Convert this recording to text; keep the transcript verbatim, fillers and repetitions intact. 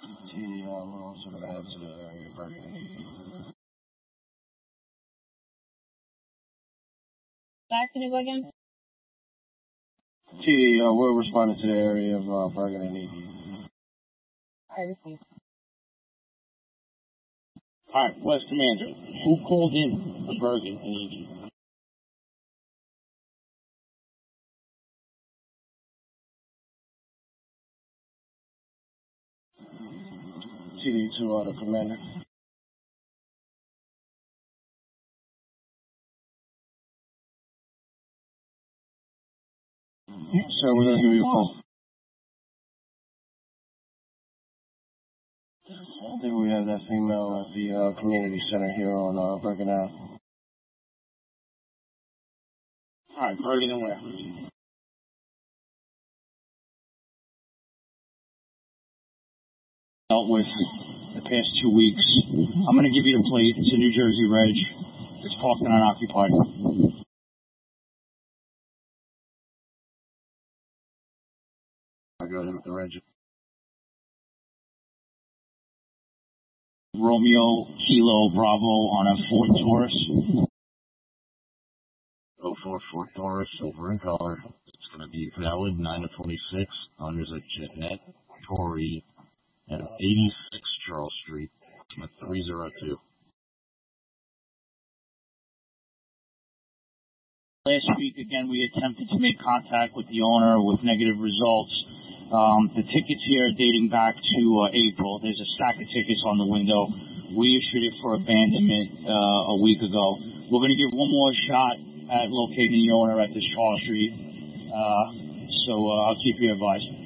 T, uh, we're also going to head to the area of Burgundy. Back to go again? T, uh, we're responding to the area of uh, Burgundy. I received. Alright, West Commander, who called in for Burgundy? C D two, uh, the commander. Sir, we're going to give you a call. I think we have that female at the uh, community center here on uh, Bergen Ave. Alright, Bergen and where? Dealt with the past two weeks. I'm going to give you the plate. It's a New Jersey Reg. It's parked and unoccupied. I got him at the Reg. Romeo Kilo Bravo on a Ford Taurus. oh four Ford Taurus, silver in color. It's going to be valid nine of twenty-six. Owners at Jeanette Torrey at eighty-six Charles Street at three oh two. Last week, again, we attempted to make contact with the owner with negative results. Um, the tickets here are dating back to uh, April. There's a stack of tickets on the window. We issued it for abandonment uh, a week ago. We're going to give one more shot at locating the owner at this Charles Street. Uh, so uh, I'll keep you advised.